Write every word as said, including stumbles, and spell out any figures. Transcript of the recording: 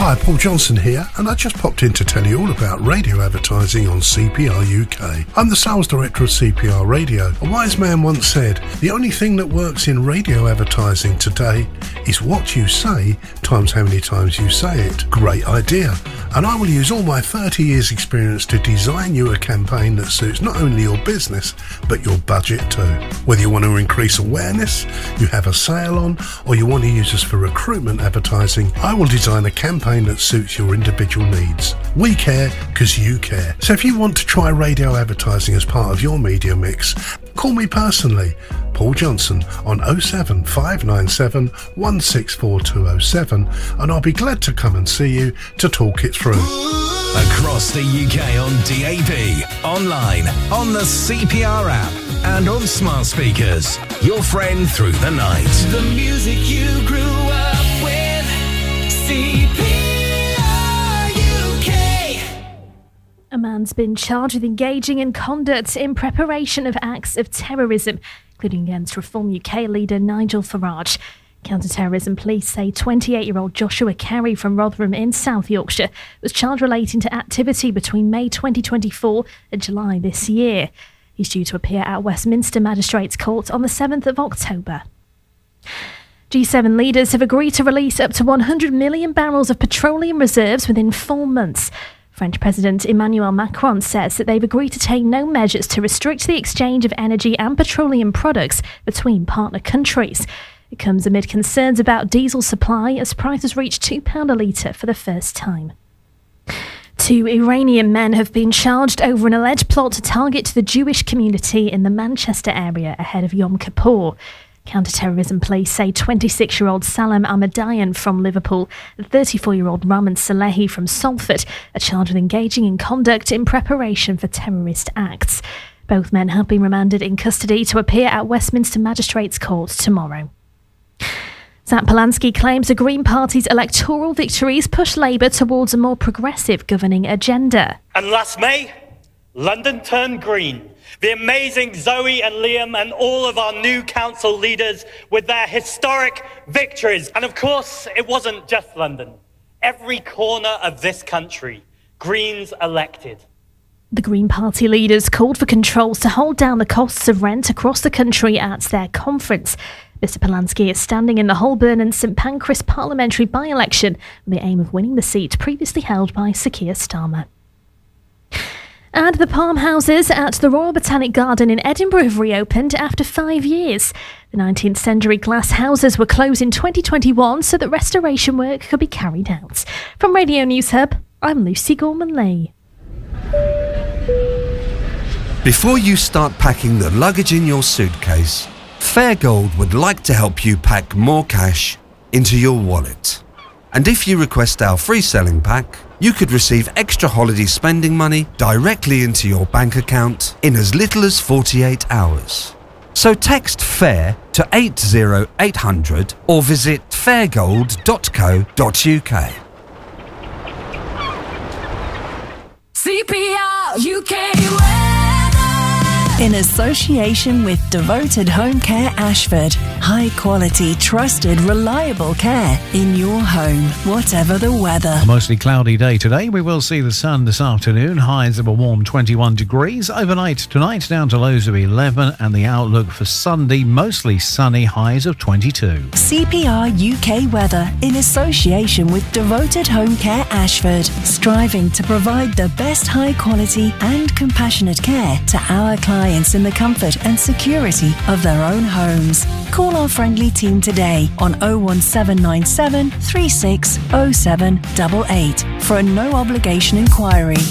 Hi, Paul Johnson here, and I just popped in to tell you all about radio advertising on C P R U K. I'm the sales director of C P R Radio. A wise man once said, the only thing that works in radio advertising today is what you say times how many times you say it. Great idea. And I will use all my thirty years experience to design you a campaign that suits not only your business, but your budget too. Whether you want to increase awareness, you have a sale on, or you want to use us for recruitment advertising, I will design a campaign that suits your individual needs. We care because you care. So if you want to try radio advertising as part of your media mix, call me personally, Paul Johnson, on oh seven five nine seven one six four two oh seven, and I'll be glad to come and see you to talk it through. Across the U K on D A B, online, on the C P R app, and on smart speakers. Your friend through the night. The music you grew up with, C P R U K. A man's been charged with engaging in conduct in preparation of acts of terrorism, including against Reform U K leader Nigel Farage. Counter-terrorism police say twenty-eight-year-old Joshua Carey from Rotherham in South Yorkshire was charged relating to activity between May twenty twenty-four and July this year. He's due to appear at Westminster Magistrates Court on the seventh of October. G seven leaders have agreed to release up to one hundred million barrels of petroleum reserves within four months. French President Emmanuel Macron says that they've agreed to take no measures to restrict the exchange of energy and petroleum products between partner countries. It comes amid concerns about diesel supply as prices reach two pounds a litre for the first time. Two Iranian men have been charged over an alleged plot to target the Jewish community in the Manchester area ahead of Yom Kippur. Counter-terrorism police say twenty-six-year-old Salam Ahmadian from Liverpool and thirty-four-year-old Rahman Salehi from Salford are charged with engaging in conduct in preparation for terrorist acts. Both men have been remanded in custody to appear at Westminster Magistrates Court tomorrow. Zach Polanski claims the Green Party's electoral victories push Labour towards a more progressive governing agenda. And last May, London turned green. The amazing Zoe and Liam and all of our new council leaders with their historic victories. And of course, it wasn't just London. Every corner of this country, Greens elected. The Green Party leaders called for controls to hold down the costs of rent across the country at their conference. Mister Polanski is standing in the Holborn and St Pancras parliamentary by-election with the aim of winning the seat previously held by Sir Keir Starmer. And the palm houses at the Royal Botanic Garden in Edinburgh have reopened after five years. The nineteenth century glass houses were closed in twenty twenty-one so that restoration work could be carried out. From Radio News Hub, I'm Lucy Gorman-Lee. Before you start packing the luggage in your suitcase, Fairgold would like to help you pack more cash into your wallet. And if you request our free selling pack, you could receive extra holiday spending money directly into your bank account in as little as forty-eight hours. So text FAIR to eight zero eight hundred or visit fairgold dot co dot uk. C P R U K. In association with Devoted Home Care Ashford. High quality, trusted, reliable care in your home, whatever the weather. A mostly cloudy day today. We will see the sun this afternoon. Highs of a warm twenty-one degrees. Overnight tonight down to lows of eleven, and the outlook for Sunday mostly sunny, highs of twenty-two. C P R U K weather in association with Devoted Home Care Ashford. Striving to provide the best high quality and compassionate care to our clients in the comfort and security of their own homes. Call our friendly team today on oh one seven nine seven three six oh seven eight eight for a no obligation inquiry.